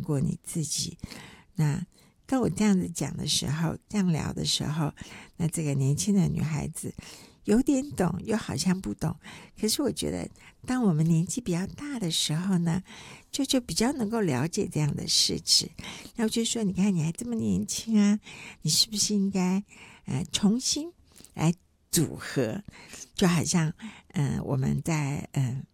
过你自己。那跟我这样子讲的时候，这样聊的时候，那这个年轻的女孩子有点懂，又好像不懂。可是我觉得，当我们年纪比较大的时候呢，就比较能够了解这样的事情。那我就说，你看你还这么年轻啊，你是不是应该重新来组合？就好像我们在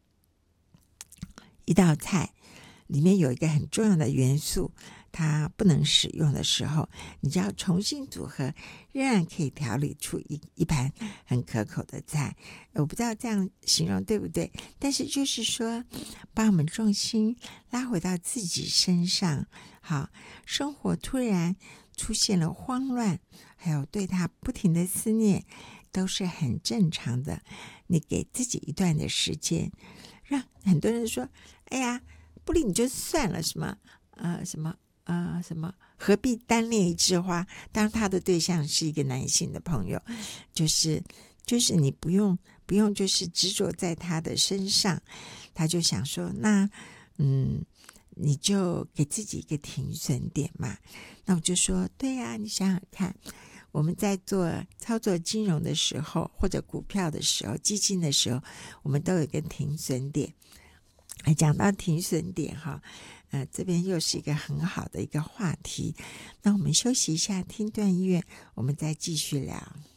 一道菜里面有一个很重要的元素，它不能使用的时候，你就要重新组合，仍然可以调理出一盘很可口的菜。我不知道这样形容对不对，但是就是说，把我们重心拉回到自己身上。好，生活突然出现了慌乱，还有对它不停的思念，都是很正常的。你给自己一段的时间，让很多人说，哎呀，不理你就算了，什么何必单恋一枝花？当他的对象是一个男性的朋友，就是你不用就是执着在他的身上。他就想说，那你就给自己一个停损点嘛。那我就说，对呀，你想想看，我们在操作金融的时候，或者股票的时候，基金的时候，我们都有一个停损点。讲到停损点哈，这边又是一个很好的一个话题。那我们休息一下，听段音乐，我们再继续聊。